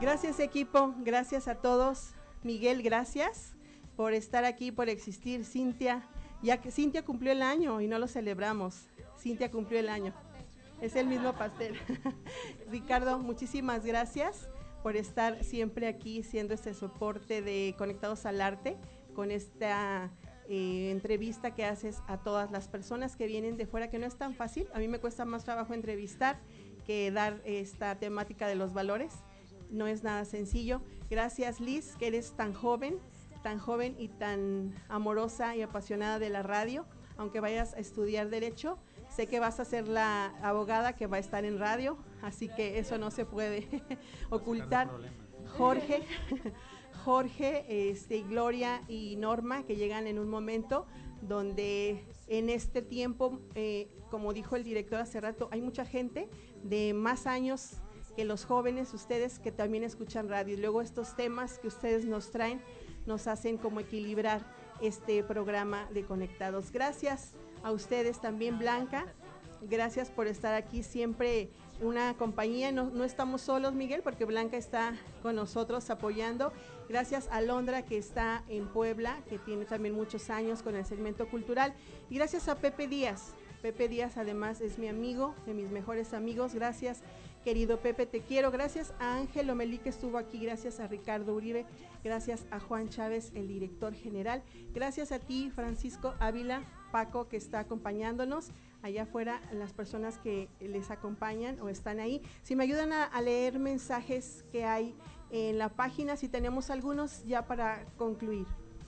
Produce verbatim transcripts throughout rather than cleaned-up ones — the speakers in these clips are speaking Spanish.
Gracias, equipo, gracias a todos. Miguel, gracias por estar aquí, por existir. Cintia, ya que Cintia cumplió el año y no lo celebramos. Cintia cumplió el año. Es el mismo pastel. Ricardo, muchísimas gracias por estar siempre aquí siendo este soporte de Conectados al Arte con esta eh, entrevista que haces a todas las personas que vienen de fuera, que no es tan fácil. A mí me cuesta más trabajo entrevistar que dar esta temática de los valores. No es nada sencillo. Gracias, Liz, que eres tan joven, tan joven y tan amorosa y apasionada de la radio. Aunque vayas a estudiar Derecho, sé que vas a ser la abogada que va a estar en radio, así que eso no se puede ocultar. Jorge, Jorge, este, Gloria y Norma, que llegan en un momento donde en este tiempo, eh, como dijo el director hace rato, hay mucha gente de más años que los jóvenes, ustedes que también escuchan radio, y luego estos temas que ustedes nos traen, nos hacen como equilibrar este programa de Conectados. Gracias a ustedes también, Blanca, gracias por estar aquí, siempre una compañía, no, no estamos solos, Miguel, porque Blanca está con nosotros apoyando. Gracias a Londra, que está en Puebla, que tiene también muchos años con el segmento cultural, y gracias a Pepe Díaz. Pepe Díaz además es mi amigo, de mis mejores amigos. Gracias, querido Pepe, te quiero. Gracias a Ángel Omelí, que estuvo aquí. Gracias a Ricardo Uribe. Gracias a Juan Chávez, el director general. Gracias a ti, Francisco Ávila, Paco, que está acompañándonos. Allá afuera, las personas que les acompañan o están ahí. Si me ayudan a, a leer mensajes que hay en la página, si tenemos algunos ya para concluir.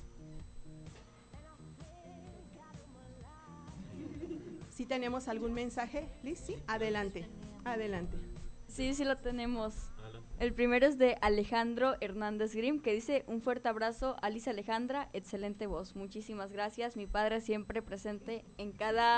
¿Sí tenemos algún mensaje, Liz? Sí, adelante, adelante. Sí, sí lo tenemos. El primero es de Alejandro Hernández Grimm, que dice: un fuerte abrazo a Liz Alejandra, excelente voz. Muchísimas gracias, mi padre siempre presente en cada